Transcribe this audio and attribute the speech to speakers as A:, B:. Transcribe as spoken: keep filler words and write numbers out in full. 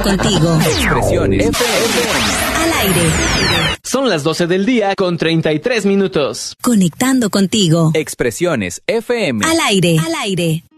A: contigo.
B: Expresiones F M.
A: Al aire.
C: Son las doce del día con treinta y tres minutos.
A: Conectando contigo.
B: Expresiones F M.
A: Al aire. Al aire.